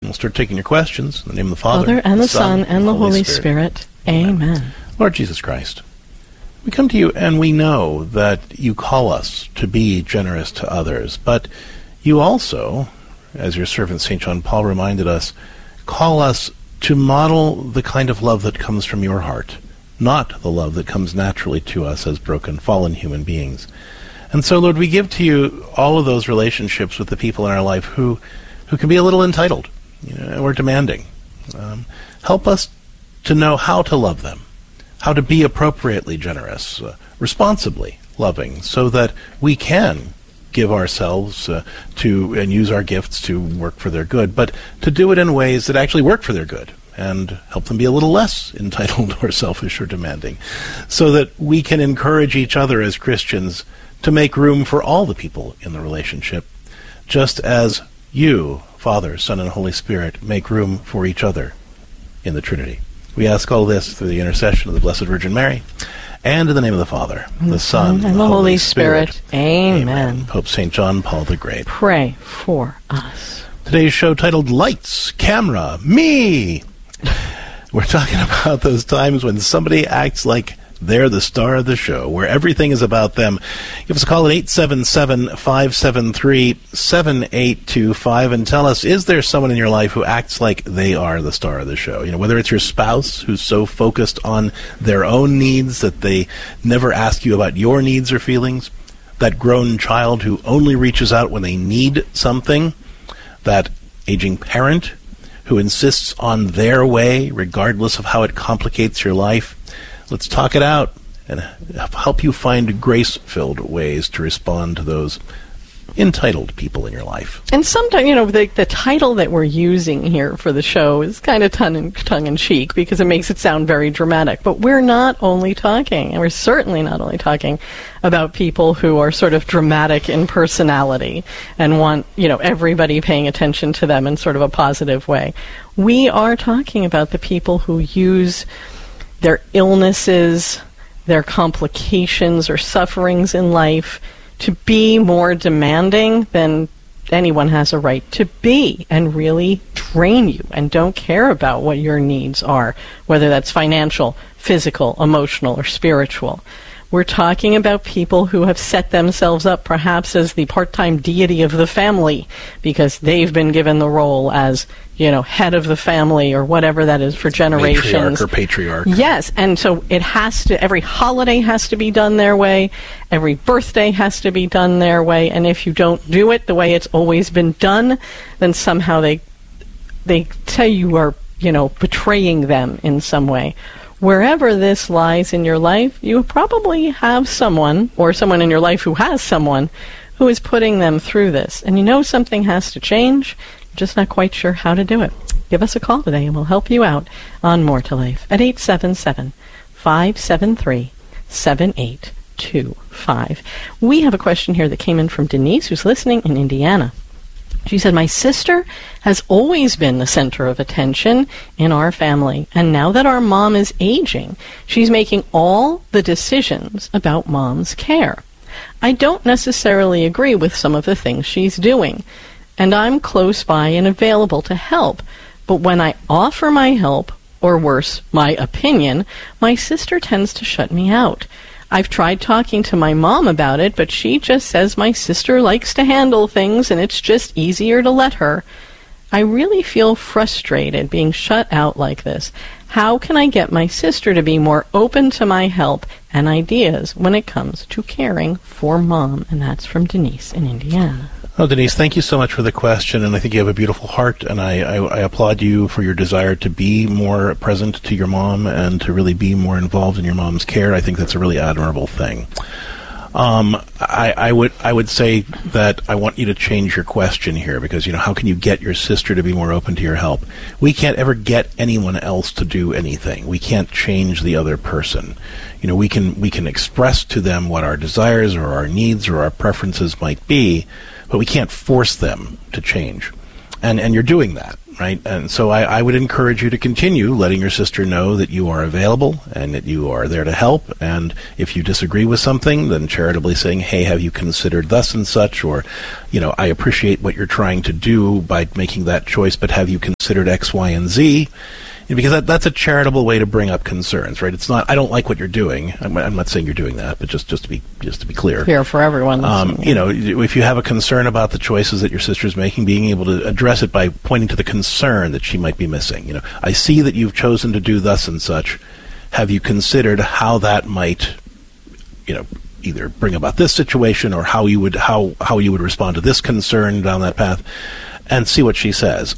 We'll start taking your questions in the name of the Father, and the Son, and the Holy Spirit. Amen. Lord Jesus Christ, we come to you and we know that you call us to be generous to others, but you also, as your servant St. John Paul reminded us, call us to model the kind of love that comes from your heart, not the love that comes naturally to us as broken, fallen human beings. And so, Lord, we give to you all of those relationships with the people in our life who can be a little entitled, or demanding. Help us to know how to love them, how to be appropriately generous, responsibly loving, so that we can give ourselves to and use our gifts to work for their good, but to do it in ways that actually work for their good and help them be a little less entitled or selfish or demanding, so that we can encourage each other as Christians to make room for all the people in the relationship, just as you, Father, Son, and Holy Spirit, make room for each other in the Trinity. We ask all this through the intercession of the Blessed Virgin Mary, and in the name of the Father, the Son, and the Holy Spirit. Amen. Pope St. John Paul the Great, pray for us. Today's show titled Lights, Camera, Me. We're talking about those times when somebody acts like they're the star of the show, where everything is about them. Give us a call at 877-573-7825 and tell us, is there someone in your life who acts like they are the star of the show? Whether it's your spouse who's so focused on their own needs that they never ask you about your needs or feelings, that grown child who only reaches out when they need something, that aging parent who insists on their way regardless of how it complicates your life. Let's talk it out and help you find grace-filled ways to respond to those entitled people in your life. And sometimes, the title that we're using here for the show is kind of tongue-in-cheek because it makes it sound very dramatic. But we're not only talking, and we're certainly not only talking about people who are sort of dramatic in personality and want, everybody paying attention to them in sort of a positive way. We are talking about the people who use their illnesses, their complications or sufferings in life to be more demanding than anyone has a right to be, and really drain you and don't care about what your needs are, whether that's financial, physical, emotional, or spiritual. We're talking about people who have set themselves up perhaps as the part-time deity of the family because they've been given the role as, head of the family or whatever that is for generations. Matriarch or patriarch. Yes, and so every holiday has to be done their way, every birthday has to be done their way, and if you don't do it the way it's always been done, then somehow they say you are, betraying them in some way. Wherever this lies in your life, you probably have someone, or someone in your life who has someone, who is putting them through this. And something has to change, you're just not quite sure how to do it. Give us a call today and we'll help you out on More to Life at 877-573-7825. We have a question here that came in from Denise, who's listening in Indiana. She said, my sister has always been the center of attention in our family, and now that our mom is aging, she's making all the decisions about mom's care. I don't necessarily agree with some of the things she's doing, and I'm close by and available to help, but when I offer my help, or worse, my opinion, my sister tends to shut me out. I've tried talking to my mom about it, but she just says my sister likes to handle things and it's just easier to let her. I really feel frustrated being shut out like this. How can I get my sister to be more open to my help and ideas when it comes to caring for Mom? And that's from Denise in Indiana. Oh, Denise, thank you so much for the question, and I think you have a beautiful heart, and I applaud you for your desire to be more present to your mom and to really be more involved in your mom's care. I think that's a really admirable thing. I would say that I want you to change your question here because, how can you get your sister to be more open to your help? We can't ever get anyone else to do anything. We can't change the other person. We can express to them what our desires or our needs or our preferences might be, but we can't force them to change. And you're doing that. right? And so I would encourage you to continue letting your sister know that you are available and that you are there to help. And if you disagree with something, then charitably saying, hey, have you considered thus and such? Or, I appreciate what you're trying to do by making that choice, but have you considered X, Y, and Z? Because that's a charitable way to bring up concerns, right? It's not, I don't like what you're doing. I'm not saying you're doing that, but just to be clear. Clear for everyone. If you have a concern about the choices that your sister's making, being able to address it by pointing to the concern that she might be missing. I see that you've chosen to do thus and such. Have you considered how that might, either bring about this situation or how you would respond to this concern down that path, and see what she says.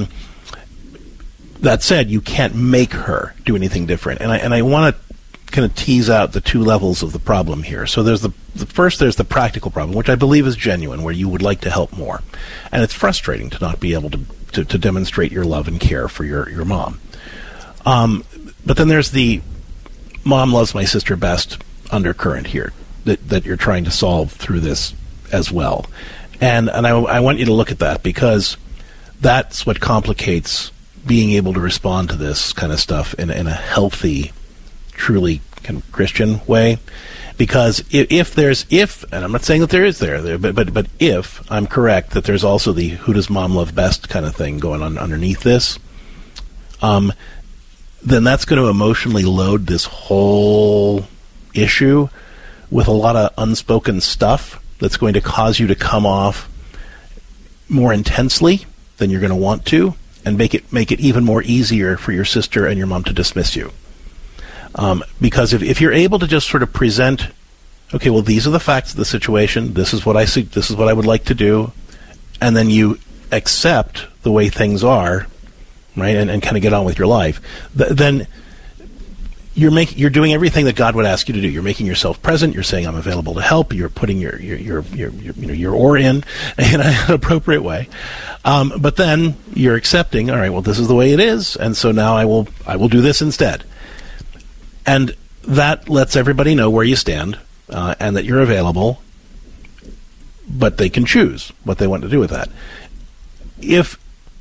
That said, you can't make her do anything different, and I want to kind of tease out the two levels of the problem here. So there's there's the practical problem, which I believe is genuine, where you would like to help more, and it's frustrating to not be able to demonstrate your love and care for your mom. But then there's the mom loves my sister best undercurrent here that you're trying to solve through this as well, and I want you to look at that, because that's what complicates being able to respond to this kind of stuff in a healthy, truly kind of Christian way. Because if and I'm not saying that there is but if I'm correct that there's also the who does mom love best kind of thing going on underneath this, then that's going to emotionally load this whole issue with a lot of unspoken stuff that's going to cause you to come off more intensely than you're going to want to, and make it even more easier for your sister and your mom to dismiss you. Because if you're able to just sort of present, okay, well, these are the facts of the situation, this is what I see, this is what I would like to do, and then you accept the way things are, right, and kind of get on with your life, then you're doing everything that God would ask you to do. You're making yourself present. You're saying, I'm available to help. You're putting your oar in an appropriate way. But then you're accepting, all right, well, this is the way it is, and so now I will do this instead. And that lets everybody know where you stand, and that you're available, but they can choose what they want to do with that. If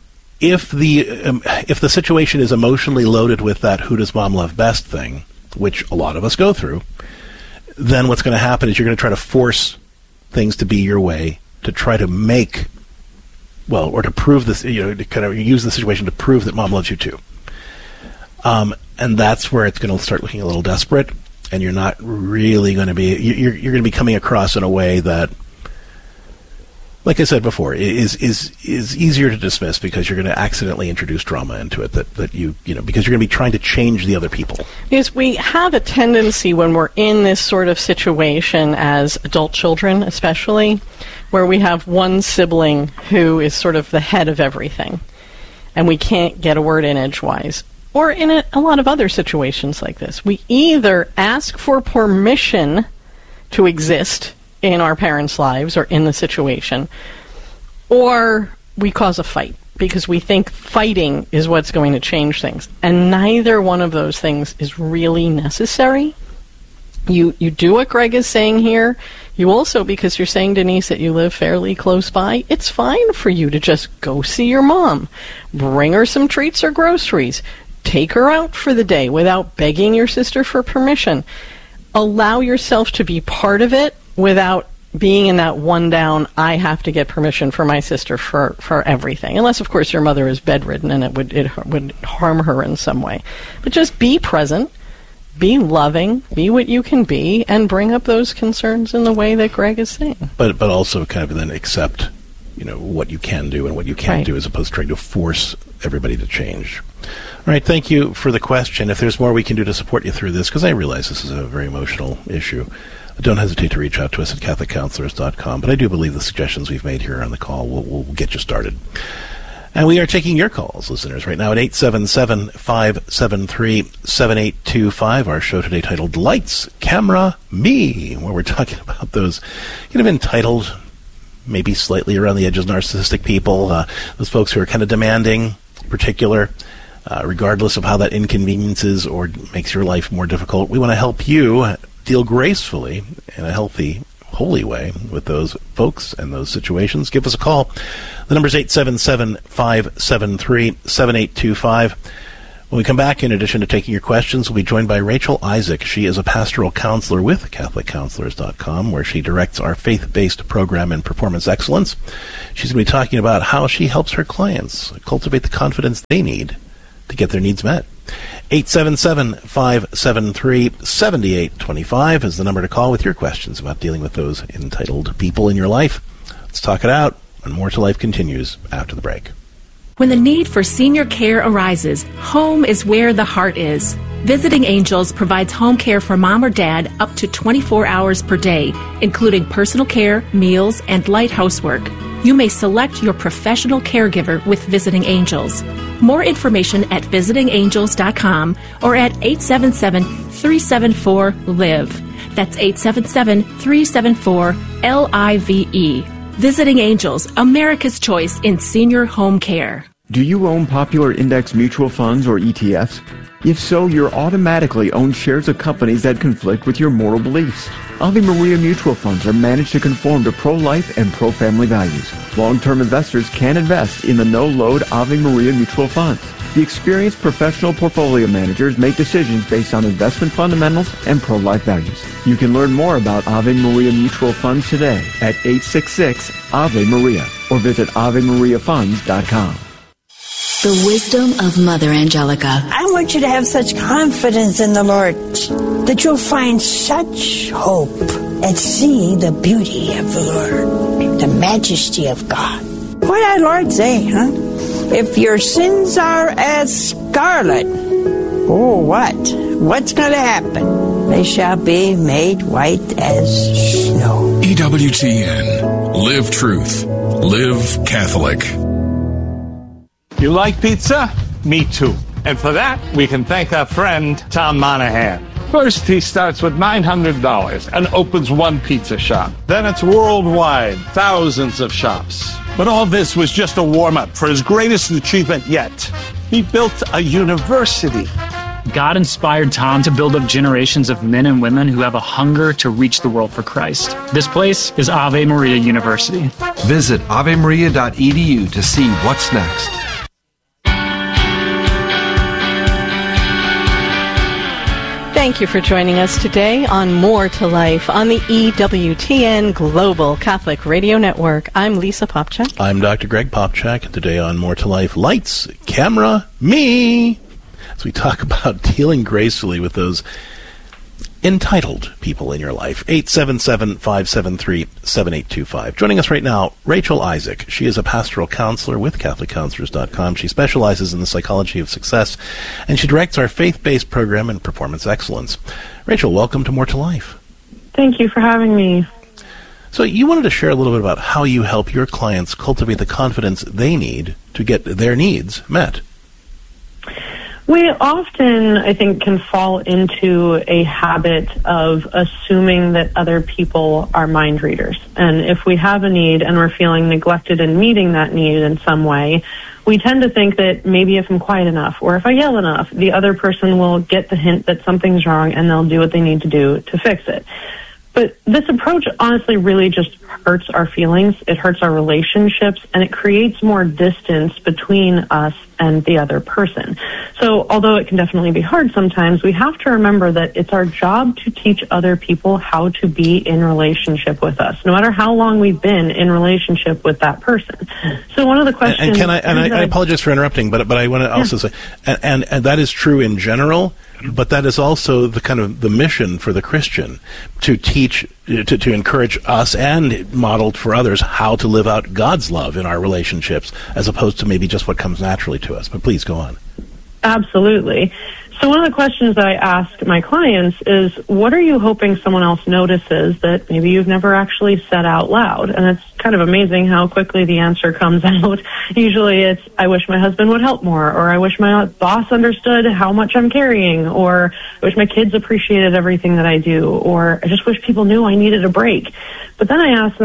the situation is emotionally loaded with that who does mom love best thing, which a lot of us go through, then what's going to happen is you're going to try to force things to be your way, to try to make, or to prove this, to kind of use the situation to prove that mom loves you too. And that's where it's going to start looking a little desperate, and you're not really going to be, you're going to be coming across in a way that, like I said before, is easier to dismiss, because you're going to accidentally introduce drama into it because you're going to be trying to change the other people. Because we have a tendency when we're in this sort of situation as adult children, especially, where we have one sibling who is sort of the head of everything, and we can't get a word in edgewise. Or in a lot of other situations like this, we either ask for permission to exist in our parents' lives or in the situation, or we cause a fight because we think fighting is what's going to change things. And neither one of those things is really necessary. You do what Greg is saying here. You also, because you're saying, Denise, that you live fairly close by, it's fine for you to just go see your mom, bring her some treats or groceries, take her out for the day without begging your sister for permission. Allow yourself to be part of it without being in that one down, I have to get permission for my sister for everything. Unless, of course, your mother is bedridden and it would harm her in some way. But just be present, be loving, be what you can be, and bring up those concerns in the way that Greg is saying. But also kind of then accept, what you can do and what you can't do, as opposed to trying to force everybody to change. All right, thank you for the question. If there's more we can do to support you through this, because I realize this is a very emotional issue, don't hesitate to reach out to us at CatholicCounselors.com. But I do believe the suggestions we've made here on the call will get you started. And we are taking your calls, listeners, right now at 877-573-7825. Our show today titled Lights, Camera, Me, where we're talking about those kind of entitled, maybe slightly around the edges narcissistic people, those folks who are kind of demanding, particular, regardless of how that inconveniences or makes your life more difficult. We want to help you deal gracefully in a healthy holy way with those folks and those situations, give us a call. The number is 877-573-7825. When we come back, in addition to taking your questions, we'll be joined by Rachel Isaac. She is a pastoral counselor with CatholicCounselors.com, where she directs our faith-based program in performance excellence. She's going to be talking about how she helps her clients cultivate the confidence they need to get their needs met. 877-573-7825 is the number to call with your questions about dealing with those entitled people in your life. Let's talk it out, and More to Life continues after the break. When the need for senior care arises, home is where the heart is. Visiting Angels provides home care for mom or dad up to 24 hours per day, including personal care, meals, and light housework. You may select your professional caregiver with Visiting Angels. More information at visitingangels.com or at 877-374-LIVE. That's 877-374-LIVE. Visiting Angels, America's choice in senior home care. Do you own popular index mutual funds or ETFs? If so, you're automatically own shares of companies that conflict with your moral beliefs. Ave Maria mutual funds are managed to conform to pro-life and pro-family values. Long-term investors can invest in the no-load Ave Maria mutual funds. The experienced professional portfolio managers make decisions based on investment fundamentals and pro-life values. You can learn more about Ave Maria mutual funds today at 866-AVE-MARIA or visit AveMariaFunds.com. The wisdom of Mother Angelica. I want you to have such confidence in the Lord that you'll find such hope and see the beauty of the Lord, the majesty of God. What did our Lord say, huh? If your sins are as scarlet, oh, what? What's going to happen? They shall be made white as snow. EWTN. Live truth. Live Catholic. You like pizza? Me too. And for that, we can thank our friend, Tom Monahan. First, he starts with $900 and opens one pizza shop. Then it's worldwide, thousands of shops. But all this was just a warm-up for his greatest achievement yet. He built a university. God inspired Tom to build up generations of men and women who have a hunger to reach the world for Christ. This place is Ave Maria University. Visit avemaria.edu to see what's next. Thank you for joining us today on More to Life on the EWTN Global Catholic Radio Network. I'm Lisa Popchak. I'm Dr. Greg Popchak, and today on More to Life, lights, camera, me, as we talk about dealing gracefully with those entitled people in your life. 877-573-7825. Joining us right now, Rachel Isaac. She is a pastoral counselor with CatholicCounselors.com. She specializes in the psychology of success, and she directs our faith-based program in performance excellence. Rachel, welcome to More to Life. Thank you for having me. So you wanted to share a little bit about how you help your clients cultivate the confidence they need to get their needs met. We often, I think, can fall into a habit of assuming that other people are mind readers. And if we have a need and we're feeling neglected in meeting that need in some way, we tend to think that maybe if I'm quiet enough or if I yell enough, the other person will get the hint that something's wrong and they'll do what they need to do to fix it. But this approach honestly really just hurts our feelings, it hurts our relationships, and it creates more distance between us and the other person. So although it can definitely be hard sometimes, we have to remember that it's our job to teach other people how to be in relationship with us, no matter how long we've been in relationship with that person. So one of the questions... I apologize for interrupting, but I want to also say, and that is true in general, but that is also the kind of the mission for the Christian, to teach, to encourage us and model for others how to live out God's love in our relationships, as opposed to maybe just what comes naturally to us. But please go on. Absolutely. So one of the questions that I ask my clients is, what are you hoping someone else notices that maybe you've never actually said out loud? And it's kind of amazing how quickly the answer comes out. Usually it's, I wish my husband would help more, or I wish my boss understood how much I'm carrying, or I wish my kids appreciated everything that I do, or I just wish people knew I needed a break. But then I ask them,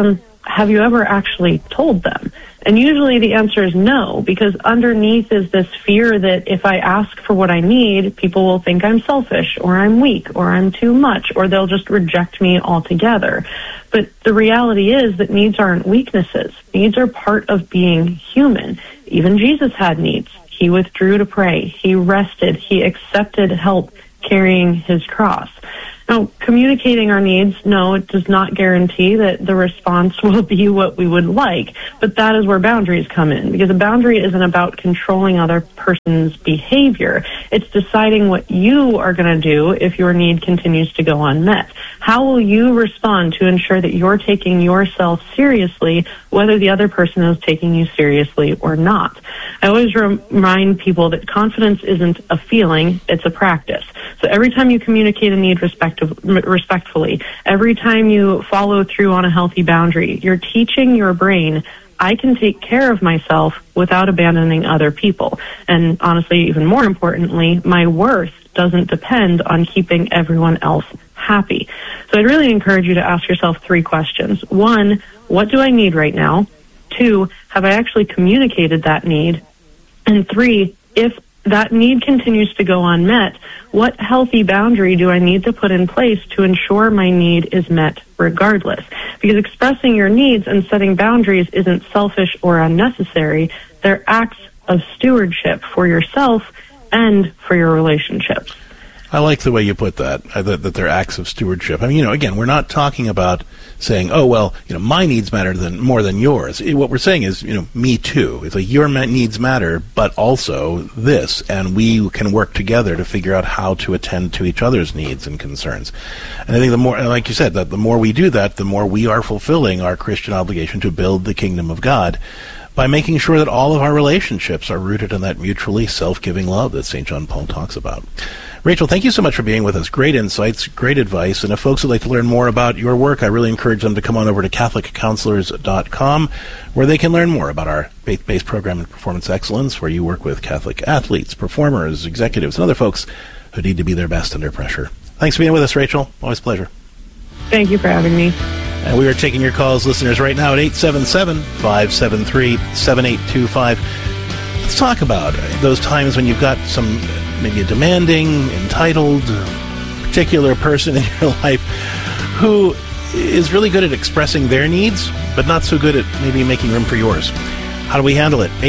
have you ever actually told them? And usually the answer is no, because underneath is this fear that if I ask for what I need, people will think I'm selfish, or I'm weak, or I'm too much, or they'll just reject me altogether. But the reality is that needs aren't weaknesses. Needs are part of being human. Even Jesus had needs. He withdrew to pray. He rested. He accepted help carrying his cross. Now, communicating our needs, no, it does not guarantee that the response will be what we would like, but that is where boundaries come in, because a boundary isn't about controlling other person's behavior. It's deciding what you are going to do if your need continues to go unmet. How will you respond to ensure that you're taking yourself seriously, whether the other person is taking you seriously or not? I always remind people that confidence isn't a feeling, it's a practice. So every time you communicate a need respectfully, every time you follow through on a healthy boundary, you're teaching your brain, I can take care of myself without abandoning other people. And honestly, even more importantly, my worth doesn't depend on keeping everyone else happy. So I'd really encourage you to ask yourself 3 questions. 1, what do I need right now? 2, have I actually communicated that need? And 3, if that need continues to go unmet, what healthy boundary do I need to put in place to ensure my need is met regardless? Because expressing your needs and setting boundaries isn't selfish or unnecessary. They're acts of stewardship for yourself and for your relationships. I like the way you put that, that they're acts of stewardship. I mean, again, we're not talking about saying, oh, well, my needs matter more than yours. What we're saying is, me too. It's like your needs matter, but also this, and we can work together to figure out how to attend to each other's needs and concerns. And I think the more, like you said, that the more we do that, the more we are fulfilling our Christian obligation to build the kingdom of God by making sure that all of our relationships are rooted in that mutually self-giving love that St. John Paul talks about. Rachel, thank you so much for being with us. Great insights, great advice. And if folks would like to learn more about your work, I really encourage them to come on over to CatholicCounselors.com, where they can learn more about our faith-based program in performance excellence, where you work with Catholic athletes, performers, executives, and other folks who need to be their best under pressure. Thanks for being with us, Rachel. Always a pleasure. Thank you for having me. And we are taking your calls, listeners, right now at 877-573-7825. Let's talk about those times when you've got maybe a demanding, entitled, particular person in your life who is really good at expressing their needs, but not so good at maybe making room for yours. How do we handle it?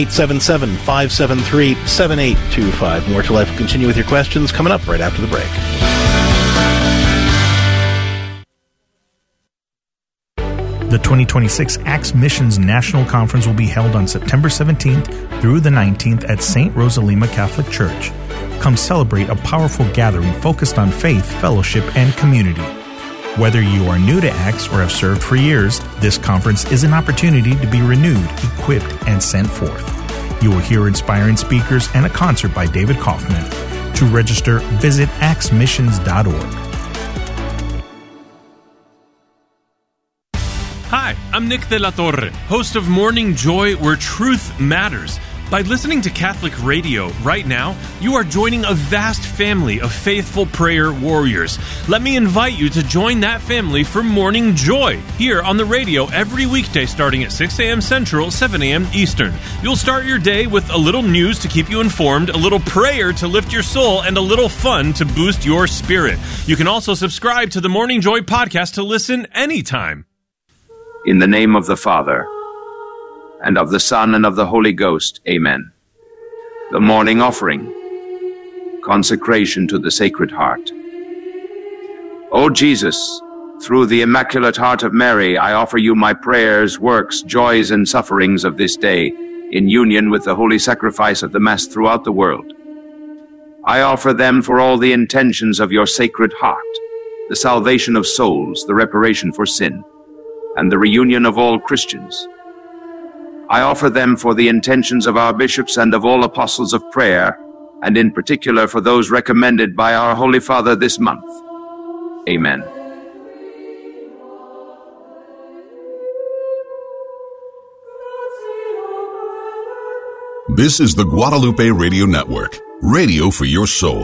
877-573-7825. More to Life will continue with your questions coming up right after the break. The 2026 Acts Missions National Conference will be held on September 17th through the 19th at St. Rosalima Catholic Church. Come celebrate a powerful gathering focused on faith, fellowship, and community. Whether you are new to Acts or have served for years, this conference is an opportunity to be renewed, equipped, and sent forth. You will hear inspiring speakers and a concert by David Kaufman. To register, visit actsmissions.org. Hi, I'm Nick De La Torre, host of Morning Joy, where truth matters. By listening to Catholic radio right now, you are joining a vast family of faithful prayer warriors. Let me invite you to join that family for Morning Joy, here on the radio every weekday starting at 6 a.m. Central, 7 a.m. Eastern. You'll start your day with a little news to keep you informed, a little prayer to lift your soul, and a little fun to boost your spirit. You can also subscribe to the Morning Joy podcast to listen anytime. In the name of the Father, and of the Son, and of the Holy Ghost. Amen. The morning offering. Consecration to the Sacred Heart. O Jesus, through the Immaculate Heart of Mary, I offer you my prayers, works, joys, and sufferings of this day, in union with the holy sacrifice of the Mass throughout the world. I offer them for all the intentions of your Sacred Heart, the salvation of souls, the reparation for sin, and the reunion of all Christians. I offer them for the intentions of our bishops and of all apostles of prayer, and in particular for those recommended by our Holy Father this month. Amen. This is the Guadalupe Radio Network, radio for your soul.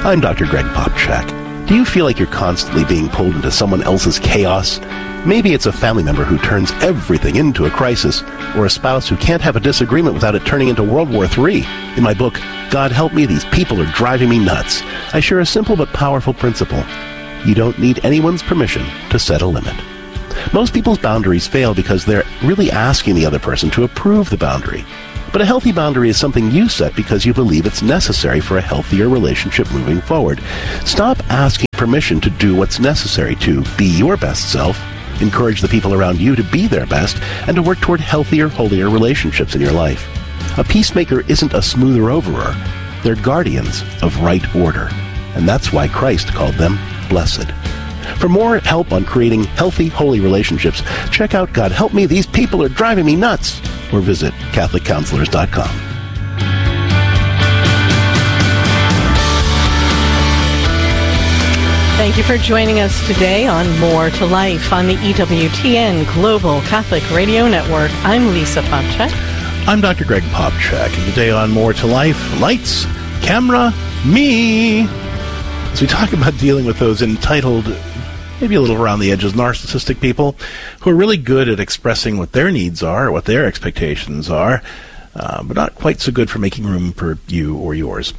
I'm Dr. Greg Popchak. Do you feel like you're constantly being pulled into someone else's chaos? Maybe it's a family member who turns everything into a crisis, or a spouse who can't have a disagreement without it turning into World War III. In my book, God Help Me, These People Are Driving Me Nuts, I share a simple but powerful principle. You don't need anyone's permission to set a limit. Most people's boundaries fail because they're really asking the other person to approve the boundary. But a healthy boundary is something you set because you believe it's necessary for a healthier relationship moving forward. Stop asking permission to do what's necessary to be your best self, encourage the people around you to be their best, and to work toward healthier, holier relationships in your life. A peacemaker isn't a smoother overer. They're guardians of right order. And that's why Christ called them blessed. For more help on creating healthy, holy relationships, check out God Help Me, These People Are Driving Me Nuts, or visit CatholicCounselors.com. Thank you for joining us today on More to Life on the EWTN Global Catholic Radio Network. I'm Lisa Popchak. I'm Dr. Greg Popchak, and today on More to Life, lights, camera, me. As we talk about dealing with those entitled, maybe a little around the edges, narcissistic people who are really good at expressing what their needs are, what their expectations are, but not quite so good for making room for you or yours.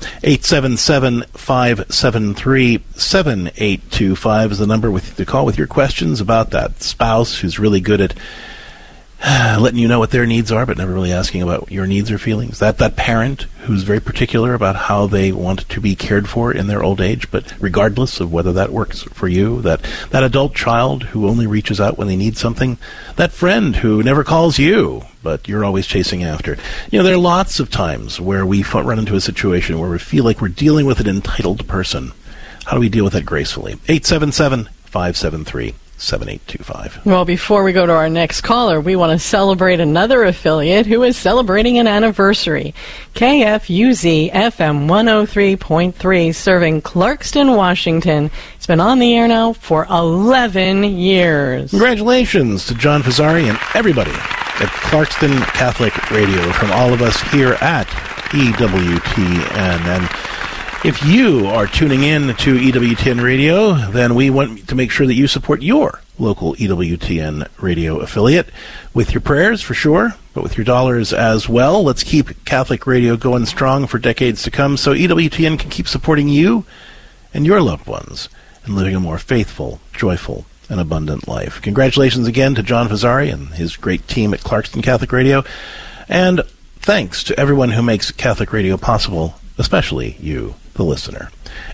877-573-7825 is the number to call with your questions about that spouse who's really good at letting you know what their needs are, but never really asking about your needs or feelings. That parent who's very particular about how they want to be cared for in their old age, but regardless of whether that works for you. That adult child who only reaches out when they need something. That friend who never calls you, but you're always chasing after. You know, there are lots of times where we run into a situation where we feel like we're dealing with an entitled person. How do we deal with that gracefully? 877-573-7825. Well, before we go to our next caller, we want to celebrate another affiliate who is celebrating an anniversary. KFUZ FM 103.3, serving Clarkston, Washington. It's been on the air now for 11 years. Congratulations to John Fazzari and everybody at Clarkston Catholic Radio from all of us here at EWTN. And if you are tuning in to EWTN Radio, then we want to make sure that you support your local EWTN Radio affiliate with your prayers, for sure, but with your dollars as well. Let's keep Catholic radio going strong for decades to come so EWTN can keep supporting you and your loved ones and living a more faithful, joyful, and abundant life. Congratulations again to John Fazzari and his great team at Clarkston Catholic Radio. And thanks to everyone who makes Catholic radio possible, especially you, the listener.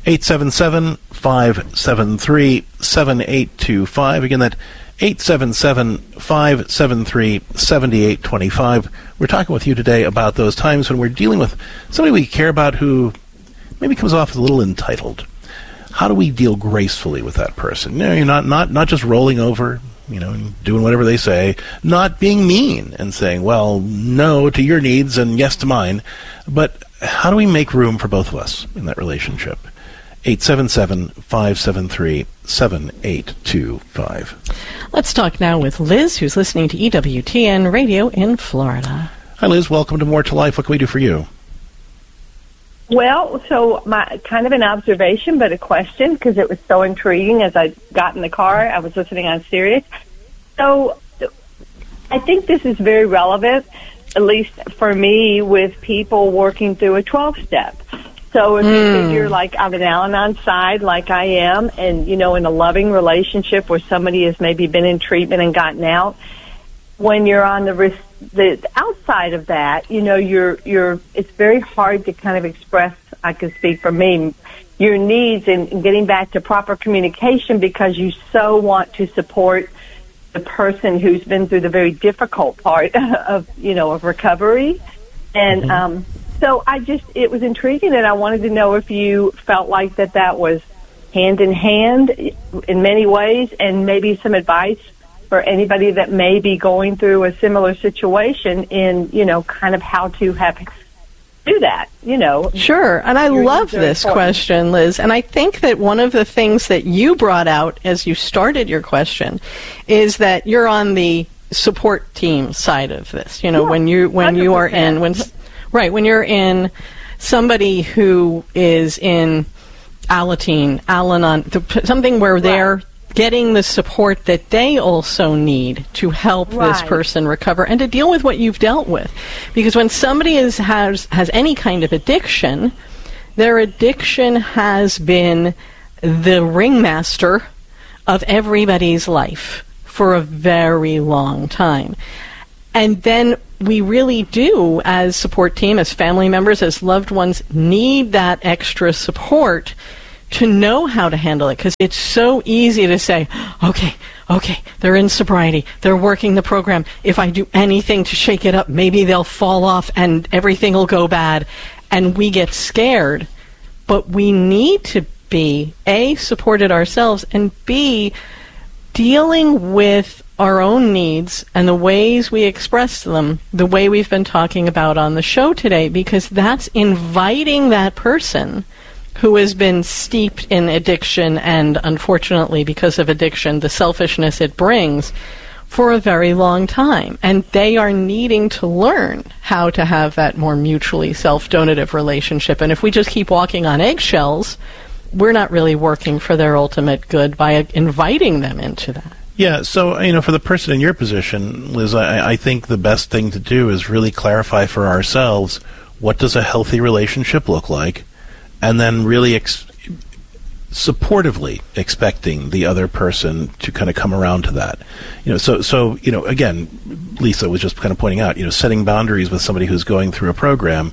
877-573-7825. Again, that 877-573-7825. We're talking with you today about those times when we're dealing with somebody we care about who maybe comes off as a little entitled. How do we deal gracefully with that person? You know, you're not just rolling over, you know, and doing whatever they say, not being mean and saying, well, no to your needs and yes to mine, but how do we make room for both of us in that relationship? 877-573-7825. Let's talk now with Liz, who's listening to EWTN Radio in Florida. Hi, Liz. Welcome to More to Life. What can we do for you? Well, so my kind of an observation, but a question, because it was so intriguing as I got in the car. I was listening on Sirius. So I think this is very relevant, at least for me, with people working through a 12-step. So if you figure like on an Al-Anon side, like I am, and, you know, in a loving relationship where somebody has maybe been in treatment and gotten out, when you're on the outside of that, you know, it's very hard to kind of express, I can speak for me, your needs and getting back to proper communication because you so want to support the person who's been through the very difficult part of, you know, of recovery. And so it was intriguing, and I wanted to know if you felt like that was hand in hand in many ways, and maybe some advice for anybody that may be going through a similar situation in, you know, kind of how to do that, you know. Sure, and I love this question, Liz, and I think that one of the things that you brought out as you started your question is that you're on the support team side of this, you know, when you are in, when you're in somebody who is in Alateen, Al-Anon, something where they're getting the support that they also need to help this person recover and to deal with what you've dealt with. Because when somebody has any kind of addiction, their addiction has been the ringmaster of everybody's life for a very long time. And then we really do, as support team, as family members, as loved ones, need that extra support to know how to handle it, because it's so easy to say, okay, they're in sobriety, they're working the program. If I do anything to shake it up, maybe they'll fall off and everything will go bad. And we get scared. But we need to be, A, supported ourselves, and B, dealing with our own needs and the ways we express them, the way we've been talking about on the show today, because that's inviting that person who has been steeped in addiction and, unfortunately, because of addiction, the selfishness it brings, for a very long time. And they are needing to learn how to have that more mutually self-donative relationship. And if we just keep walking on eggshells, we're not really working for their ultimate good by inviting them into that. Yeah, so, for the person in your position, Liz, I think the best thing to do is really clarify for ourselves, what does a healthy relationship look like? And then really supportively expecting the other person to kind of come around to that. So again, Lisa was just kind of pointing out, setting boundaries with somebody who's going through a program,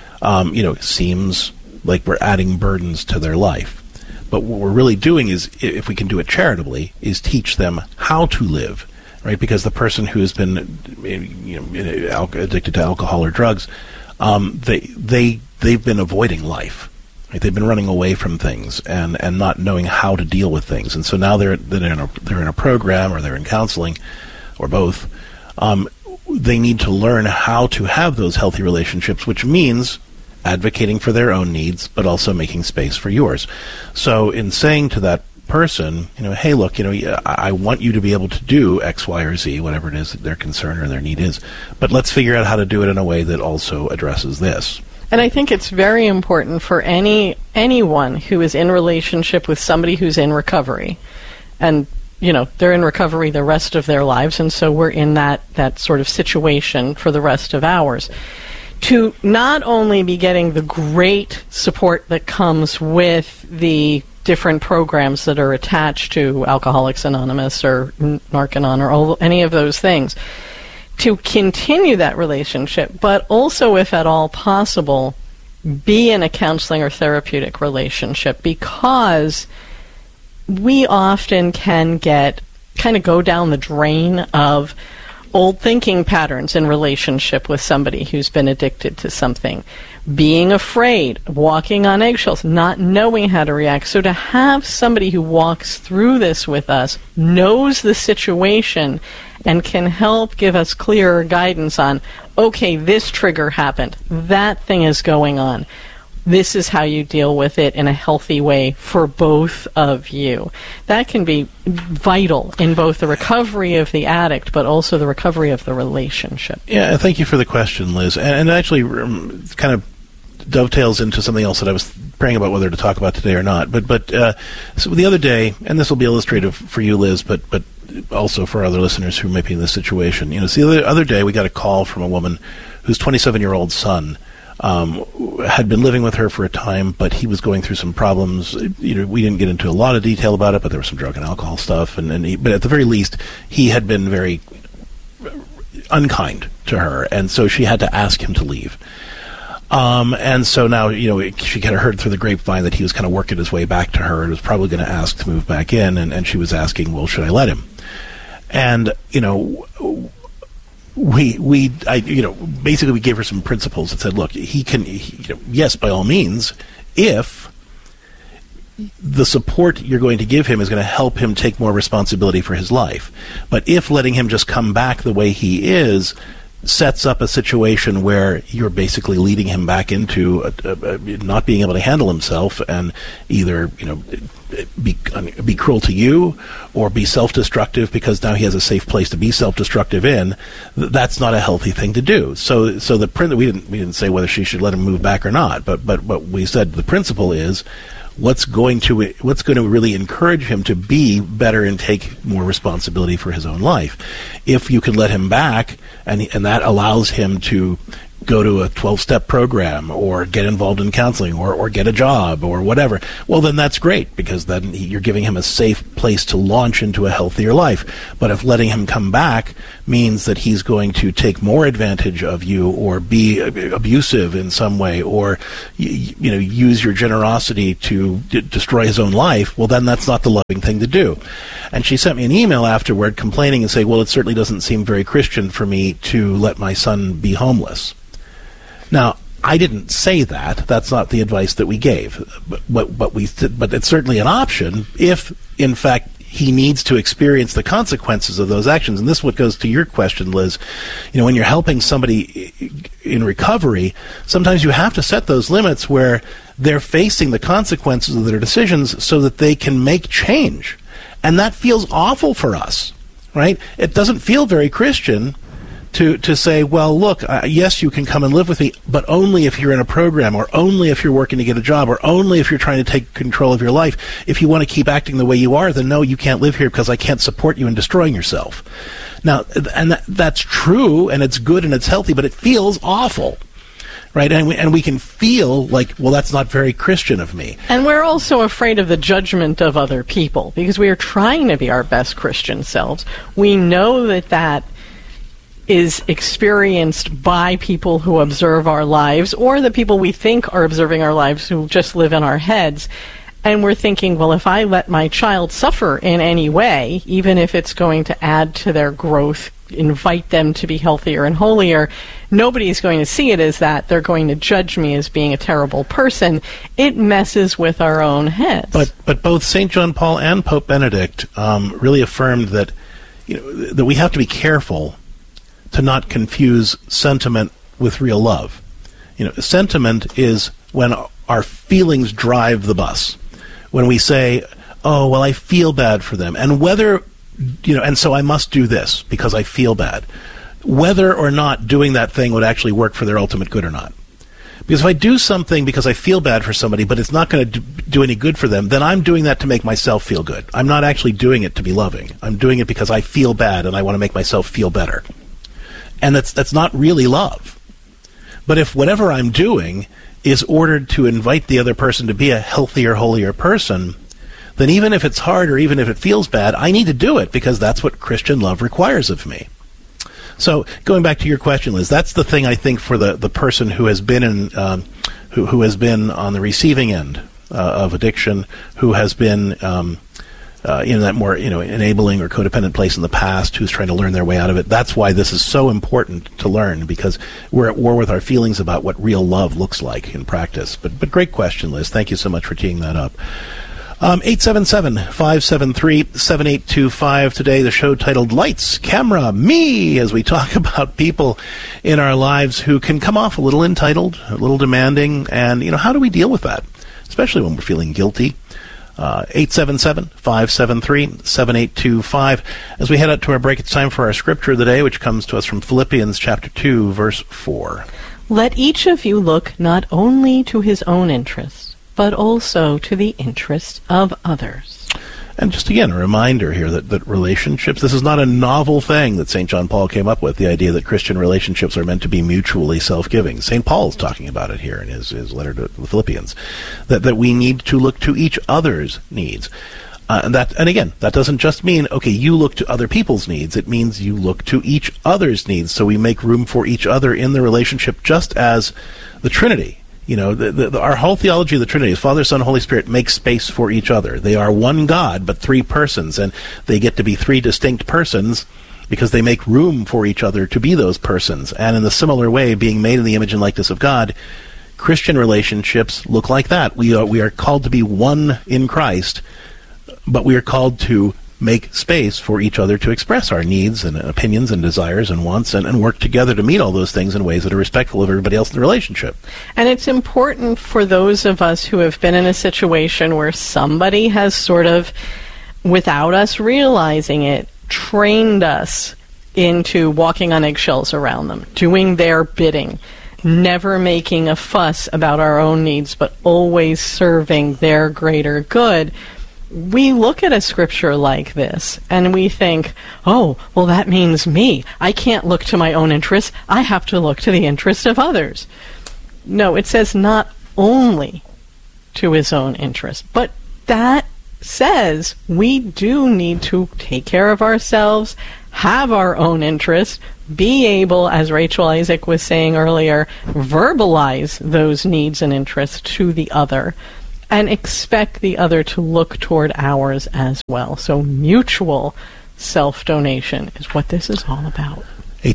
seems like we're adding burdens to their life. But what we're really doing is, if we can do it charitably, is teach them how to live, right? Because the person who has been, addicted to alcohol or drugs, they've been avoiding life. Right? They've been running away from things and not knowing how to deal with things. And so now they're in a program, or they're in counseling, or both. They need to learn how to have those healthy relationships, which means advocating for their own needs, but also making space for yours. So in saying to that person, hey, look, I want you to be able to do X, Y, or Z, whatever it is that their concern or their need is, but let's figure out how to do it in a way that also addresses this. And I think it's very important for anyone who is in relationship with somebody who's in recovery, and they're in recovery the rest of their lives, and so we're in that sort of situation for the rest of ours, to not only be getting the great support that comes with the different programs that are attached to Alcoholics Anonymous or Narcanon or any of those things, to continue that relationship, but also, if at all possible, be in a counseling or therapeutic relationship, because we often can go down the drain of old thinking patterns in relationship with somebody who's been addicted to something, being afraid, walking on eggshells, not knowing how to react. So to have somebody who walks through this with us, knows the situation, and can help give us clearer guidance on, okay, this trigger happened, that thing is going on, this is how you deal with it in a healthy way for both of you. That can be vital in both the recovery of the addict, but also the recovery of the relationship. Yeah, thank you for the question, Liz. And actually kind of dovetails into something else that I was praying about whether to talk about today or not. But so the other day, and this will be illustrative for you, Liz, but also for other listeners who may be in this situation. So the other day we got a call from a woman whose 27-year-old son had been living with her for a time, but he was going through some problems. We didn't get into a lot of detail about it, but there was some drug and alcohol stuff. But at the very least, he had been very unkind to her, and so she had to ask him to leave. And so now, she kind of heard through the grapevine that he was kind of working his way back to her and was probably going to ask to move back in, and she was asking, well, should I let him? And, basically we gave her some principles and said, look, he can, yes, by all means, if the support you're going to give him is going to help him take more responsibility for his life. But if letting him just come back the way he is sets up a situation where you're basically leading him back into not being able to handle himself and either, be cruel to you or be self-destructive because now he has a safe place to be self-destructive in, that's not a healthy thing to do. So we didn't say whether she should let him move back or not, but we said the principle is, what's going to really encourage him to be better and take more responsibility for his own life. If you can let him back, and that allows him to go to a 12-step program or get involved in counseling or get a job or whatever, well, then that's great, because then you're giving him a safe place to launch into a healthier life. But if letting him come back means that he's going to take more advantage of you or be abusive in some way or use your generosity to destroy his own life, well, then that's not the loving thing to do. And she sent me an email afterward complaining and saying, well, it certainly doesn't seem very Christian for me to let my son be homeless. Now, I didn't say that. That's not the advice that we gave. But it's certainly an option if, in fact, he needs to experience the consequences of those actions. And this is what goes to your question, Liz. When you're helping somebody in recovery, sometimes you have to set those limits where they're facing the consequences of their decisions so that they can make change. And that feels awful for us, right? It doesn't feel very Christian to say, well, look, yes, you can come and live with me, but only if you're in a program, or only if you're working to get a job, or only if you're trying to take control of your life. If you want to keep acting the way you are, then no, you can't live here because I can't support you in destroying yourself. Now, and that's true, and it's good, and it's healthy, but it feels awful. Right, and we can feel like, well, that's not very Christian of me. And we're also afraid of the judgment of other people because we are trying to be our best Christian selves. We know that is experienced by people who observe our lives, or the people we think are observing our lives who just live in our heads. And we're thinking, well, if I let my child suffer in any way, even if it's going to add to their growth, invite them to be healthier and holier, nobody's going to see it as that. They're going to judge me as being a terrible person. It messes with our own heads. But both St. John Paul and Pope Benedict really affirmed that that we have to be careful to not confuse sentiment with real love. Sentiment is when our feelings drive the bus. When we say, oh, well, I feel bad for them, and whether, and so I must do this because I feel bad, whether or not doing that thing would actually work for their ultimate good or not. Because if I do something because I feel bad for somebody, but it's not going to do any good for them, then I'm doing that to make myself feel good. I'm not actually doing it to be loving. I'm doing it because I feel bad and I want to make myself feel better. And that's not really love. But if whatever I'm doing is ordered to invite the other person to be a healthier, holier person, then even if it's hard or even if it feels bad, I need to do it because that's what Christian love requires of me. So going back to your question, Liz, that's the thing I think for the person who has been who has been on the receiving end of addiction, who has been in that more enabling or codependent place in the past, who's trying to learn their way out of it. That's why this is so important to learn, because we're at war with our feelings about what real love looks like in practice. But great question, Liz. Thank you so much for teeing that up. 877-573-7825. Today, the show titled Lights, Camera, Me, as we talk about people in our lives who can come off a little entitled, a little demanding, and, how do we deal with that, especially when we're feeling guilty? 877-573-7825. As we head out to our break, it's time for our scripture of the day, which comes to us from Philippians chapter 2, verse 4. Let each of you look not only to his own interests, but also to the interests of others. And just again, a reminder here that relationships, this is not a novel thing that St. John Paul came up with, the idea that Christian relationships are meant to be mutually self-giving. St. Paul is talking about it here in his letter to the Philippians, that we need to look to each other's needs. And again, that doesn't just mean, okay, you look to other people's needs. It means you look to each other's needs, so we make room for each other in the relationship, just as the Trinity. Our whole theology of the Trinity is Father, Son, Holy Spirit make space for each other. They are one God, but three persons, and they get to be three distinct persons because they make room for each other to be those persons. And in the similar way, being made in the image and likeness of God, Christian relationships look like that. We are called to be one in Christ, but we are called to make space for each other to express our needs and opinions and desires and wants and work together to meet all those things in ways that are respectful of everybody else in the relationship. And it's important for those of us who have been in a situation where somebody has sort of, without us realizing it, trained us into walking on eggshells around them, doing their bidding, never making a fuss about our own needs, but always serving their greater good, we look at a scripture like this and we think, oh, well, that means me. I can't look to my own interests. I have to look to the interest of others. No, it says not only to his own interest, but that says we do need to take care of ourselves, have our own interests, be able, as Rachel Isaac was saying earlier, verbalize those needs and interests to the other, and expect the other to look toward ours as well. So mutual self-donation is what this is all about.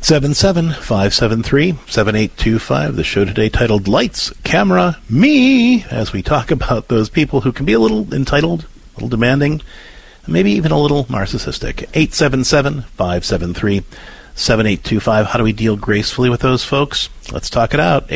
877-573-7825. The show today titled Lights, Camera, Me, as we talk about those people who can be a little entitled, a little demanding, maybe even a little narcissistic. 877-573-7825. How do we deal gracefully with those folks? Let's talk it out.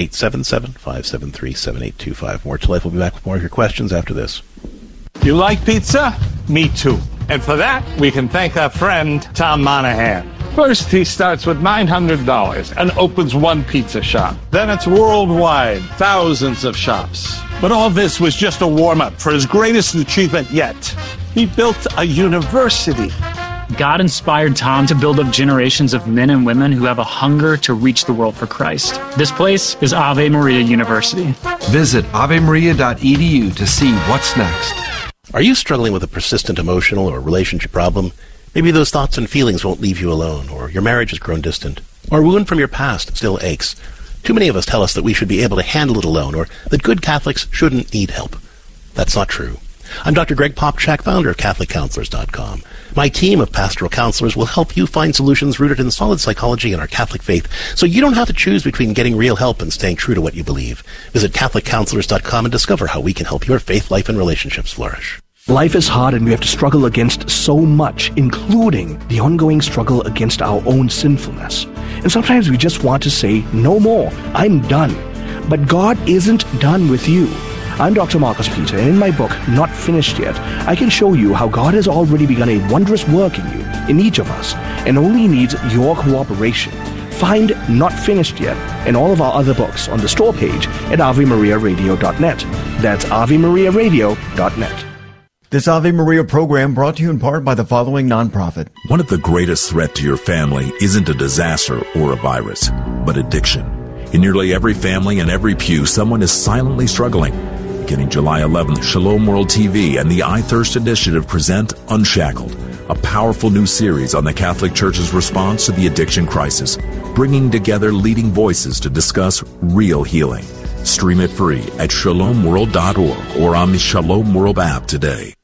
877-573-7825. More to Life. We'll be back with more of your questions after this. You like pizza? Me too. And for that, we can thank our friend Tom Monahan. First, he starts with $900 and opens one pizza shop. Then it's worldwide, thousands of shops. But all this was just a warm-up for his greatest achievement yet. He built a university. God inspired Tom to build up generations of men and women who have a hunger to reach the world for Christ. This place is Ave Maria University. Visit avemaria.edu to see what's next. Are you struggling with a persistent emotional or relationship problem? Maybe those thoughts and feelings won't leave you alone, or your marriage has grown distant, or a wound from your past still aches. Too many of us tell us that we should be able to handle it alone, or that good Catholics shouldn't need help. That's not true. I'm Dr. Greg Popchak, founder of CatholicCounselors.com. My team of pastoral counselors will help you find solutions rooted in solid psychology and our Catholic faith, so you don't have to choose between getting real help and staying true to what you believe. Visit CatholicCounselors.com and discover how we can help your faith, life, and relationships flourish. Life is hard and we have to struggle against so much, including the ongoing struggle against our own sinfulness. And sometimes we just want to say, no more, I'm done. But God isn't done with you. I'm Dr. Marcus Peter, and in my book, Not Finished Yet, I can show you how God has already begun a wondrous work in you, in each of us, and only needs your cooperation. Find Not Finished Yet and all of our other books on the store page at AveMariaRadio.net. That's AveMariaRadio.net. This Ave Maria program brought to you in part by the following nonprofit. One of the greatest threats to your family isn't a disaster or a virus, but addiction. In nearly every family and every pew, someone is silently struggling. Beginning July 11th, Shalom World TV and the I Thirst Initiative present Unshackled, a powerful new series on the Catholic Church's response to the addiction crisis, bringing together leading voices to discuss real healing. Stream it free at shalomworld.org or on the Shalom World app today.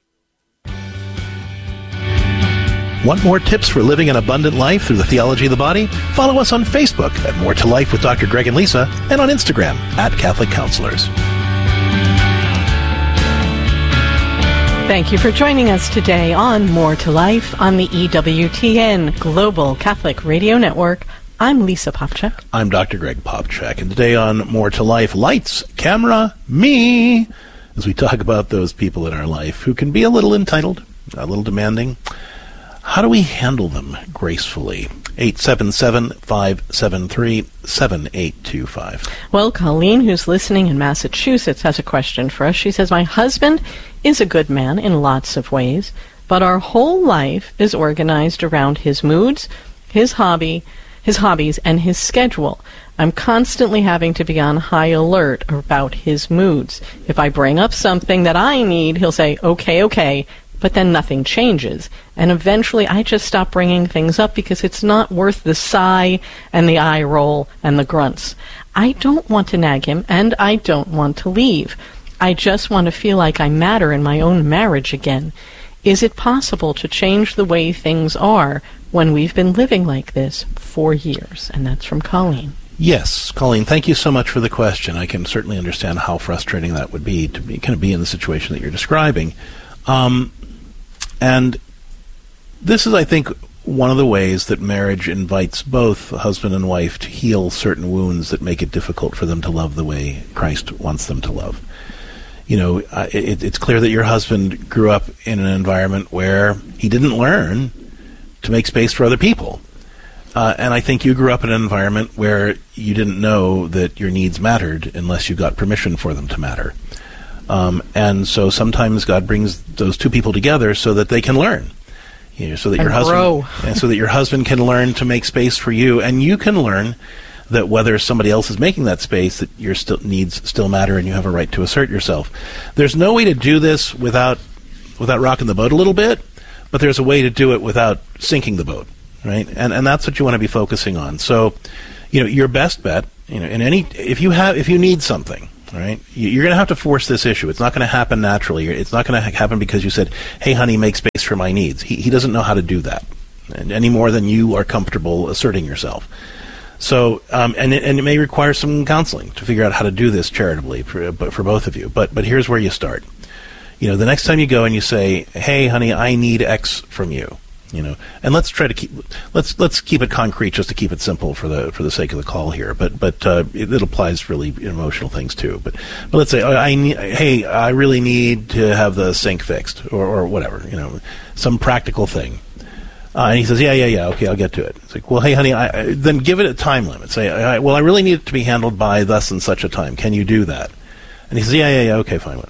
Want more tips for living an abundant life through the theology of the body? Follow us on Facebook at More to Life with Dr. Greg and Lisa, and on Instagram at Catholic Counselors. Thank you for joining us today on More to Life on the EWTN Global Catholic Radio Network. I'm Lisa Popchak. I'm Dr. Greg Popchak, and today on More to Life, Lights, Camera, Me, as we talk about those people in our life who can be a little entitled, a little demanding. How do we handle them gracefully? 877-573-7825. Well, Colleen, who's listening in Massachusetts, has a question for us. She says, my husband is a good man in lots of ways, but our whole life is organized around his moods, his hobbies, and his schedule. I'm constantly having to be on high alert about his moods. If I bring up something that I need, he'll say, okay, but then nothing changes. And eventually I just stop bringing things up because it's not worth the sigh and the eye roll and the grunts. I don't want to nag him, and I don't want to leave. I just want to feel like I matter in my own marriage again. Is it possible to change the way things are when we've been living like this for years? And that's from Colleen. Yes, Colleen, thank you so much for the question. I can certainly understand how frustrating that would be to kind of be in the situation that you're describing. And this is, I think, one of the ways that marriage invites both husband and wife to heal certain wounds that make it difficult for them to love the way Christ wants them to love. You know, it's clear that your husband grew up in an environment where he didn't learn to make space for other people. And I think you grew up in an environment where you didn't know that your needs mattered unless you got permission for them to matter. And so sometimes God brings those two people together so that they can learn. So that your husband, and so that your husband can learn to make space for you, and you can learn that whether somebody else is making that space, that your needs still matter, and you have a right to assert yourself. There's no way to do this without rocking the boat a little bit, but there's a way to do it without sinking the boat, right? And that's what you want to be focusing on. So, your best bet, if you need something, right, you're going to have to force this issue. It's not going to happen naturally. It's not going to happen because you said, "Hey, honey, make space for my needs." He doesn't know how to do that, any more than you are comfortable asserting yourself. So, and it may require some counseling to figure out how to do this charitably for both of you. But here's where you start. The next time you go and you say, "Hey, honey, I need X from you," and let's try to let's keep it concrete just to keep it simple for the sake of the call here. But it applies to really emotional things too. But let's say, "Hey, I really need to have the sink fixed," or whatever, some practical thing. And he says, yeah, okay, I'll get to it. It's like, well, hey, honey, then give it a time limit. Say, well, I really need it to be handled by thus and such a time. Can you do that? And he says, yeah, okay, fine.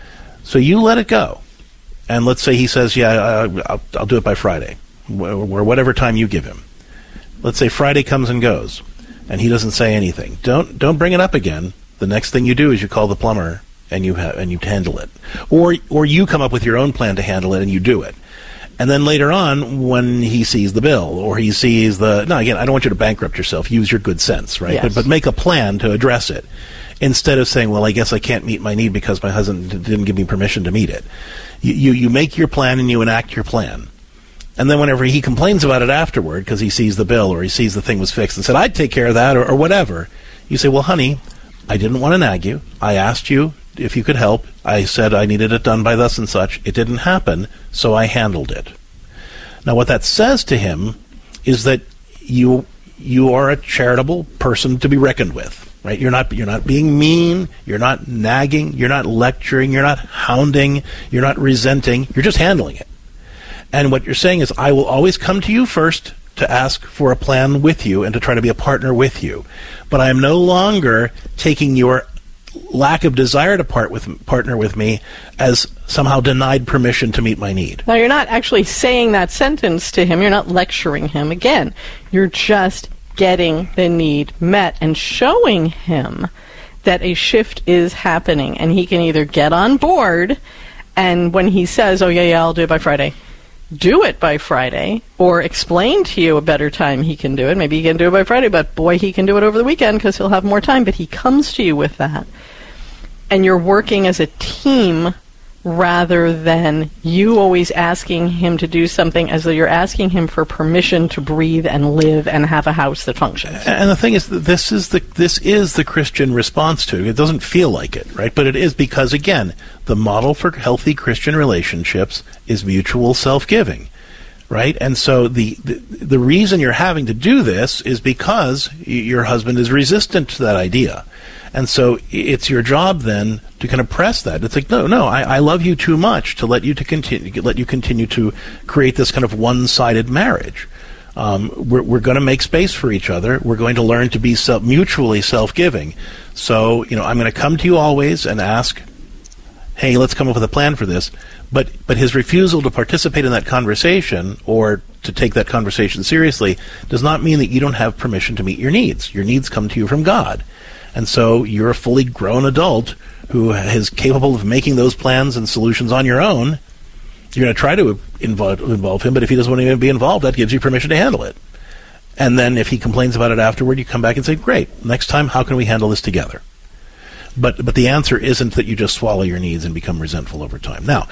So you let it go. And let's say he says, I'll do it by Friday, or whatever time you give him. Let's say Friday comes and goes, and he doesn't say anything. Don't bring it up again. The next thing you do is you call the plumber, and you handle it. Or you come up with your own plan to handle it, and you do it. And then later on, when he sees the bill, or he sees again, I don't want you to bankrupt yourself. Use your good sense, right? Yes. But make a plan to address it, instead of saying, well, I guess I can't meet my need because my husband didn't give me permission to meet it. You make your plan and you enact your plan. And then whenever he complains about it afterward, because he sees the bill or he sees the thing was fixed and said, I'd take care of that, or whatever, you say, well, honey, I didn't want to nag you. I asked you if you could help. I said I needed it done by thus and such. It didn't happen, so I handled it. Now, what that says to him is that you are a charitable person to be reckoned with, right? You're not being mean. You're not nagging. You're not lecturing. You're not hounding. You're not resenting. You're just handling it. And what you're saying is, I will always come to you first to ask for a plan with you and to try to be a partner with you. But I am no longer taking your lack of desire to partner with me as somehow denied permission to meet my need. Now, you're not actually saying that sentence to him. You're not lecturing him. Again, you're just getting the need met and showing him that a shift is happening, and he can either get on board, and when he says, oh, yeah, I'll do it by Friday, do it by Friday, or explain to you a better time he can do it. Maybe he can do it by Friday, but boy, he can do it over the weekend because he'll have more time. But he comes to you with that. And you're working as a team rather than you always asking him to do something as though you're asking him for permission to breathe and live and have a house that functions. And the thing is, this is the Christian response to it. It doesn't feel like it, right? But it is, because, again, the model for healthy Christian relationships is mutual self-giving, right? And so the reason you're having to do this is because your husband is resistant to that idea. And so it's your job then to kind of press that. It's like, no, I love you too much to let you continue to create this kind of one-sided marriage. We're going to make space for each other. We're going to learn to be mutually self-giving. So, I'm going to come to you always and ask, hey, let's come up with a plan for this. But his refusal to participate in that conversation or to take that conversation seriously does not mean that you don't have permission to meet your needs. Your needs come to you from God. And so you're a fully grown adult who is capable of making those plans and solutions on your own. You're going to try to involve him, but if he doesn't want to be involved, that gives you permission to handle it. And then if he complains about it afterward, you come back and say, great, next time, how can we handle this together? But the answer isn't that you just swallow your needs and become resentful over time. Now,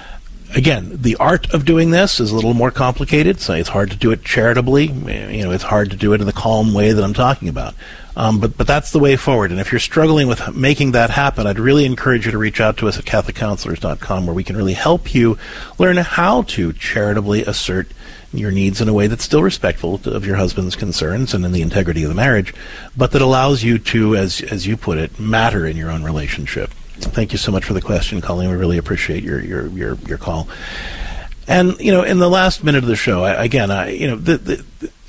again, the art of doing this is a little more complicated. So it's hard to do it charitably. It's hard to do it in the calm way that I'm talking about. But that's the way forward. And if you're struggling with making that happen, I'd really encourage you to reach out to us at CatholicCounselors.com, where we can really help you learn how to charitably assert your needs in a way that's still respectful of your husband's concerns and in the integrity of the marriage, but that allows you to, as you put it, matter in your own relationship. Thank you so much for the question, Colleen. We really appreciate your call. And in the last minute of the show,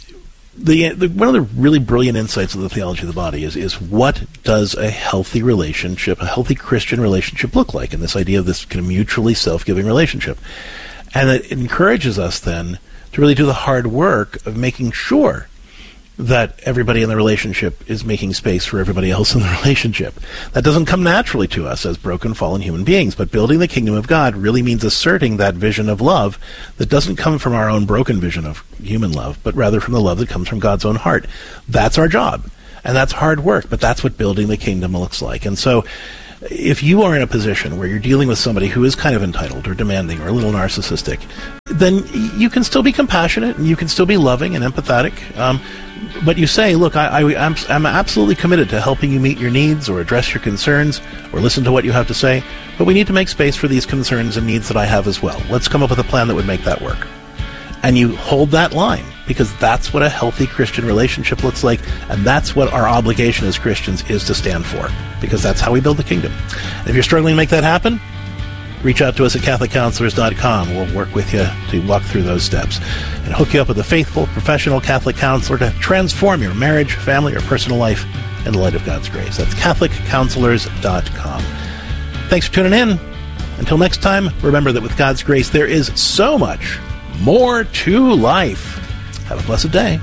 one of the really brilliant insights of the theology of the body is what does a healthy relationship, a healthy Christian relationship look like? And this idea of this kind of mutually self-giving relationship. And it encourages us then to really do the hard work of making sure that everybody in the relationship is making space for everybody else in the relationship. That doesn't come naturally to us as broken, fallen human beings, but building the kingdom of God really means asserting that vision of love that doesn't come from our own broken vision of human love, but rather from the love that comes from God's own heart. That's our job, and that's hard work, but that's what building the kingdom looks like. And so if you are in a position where you're dealing with somebody who is kind of entitled or demanding or a little narcissistic, then you can still be compassionate and you can still be loving and empathetic. But you say, look, I'm absolutely committed to helping you meet your needs or address your concerns or listen to what you have to say, but we need to make space for these concerns and needs that I have as well. Let's come up with a plan that would make that work. And you hold that line, because that's what a healthy Christian relationship looks like, and that's what our obligation as Christians is to stand for, because that's how we build the kingdom. And if you're struggling to make that happen, reach out to us at CatholicCounselors.com. We'll work with you to walk through those steps and hook you up with a faithful, professional Catholic counselor to transform your marriage, family, or personal life in the light of God's grace. That's CatholicCounselors.com. Thanks for tuning in. Until next time, remember that with God's grace, there is so much more to life. Have a blessed day.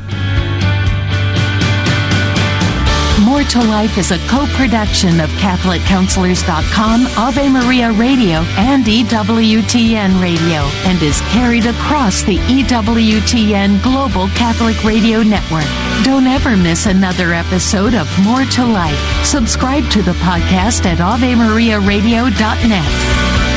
More to Life is a co-production of CatholicCounselors.com, Ave Maria Radio, and EWTN Radio, and is carried across the EWTN Global Catholic Radio Network. Don't ever miss another episode of More to Life. Subscribe to the podcast at AveMariaRadio.net.